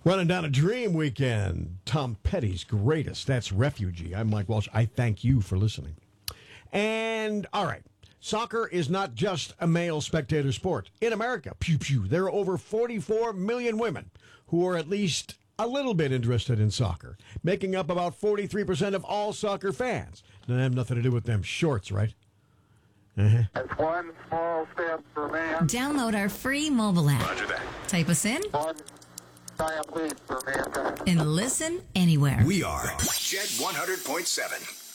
Running down a dream weekend. Tom Petty's greatest. That's Refugee. I'm Mike Walsh. I thank you for listening. And, all right, soccer is not just a male spectator sport. In America, pew pew, there are over 44 million women who are at least a little bit interested in soccer, making up about 43% of all soccer fans. Doesn't have nothing to do with them shorts, right? That's one small step for man. Download our free mobile app. Roger that. Type us in One giant leap for mankind. and listen anywhere. We are Jet 100.7.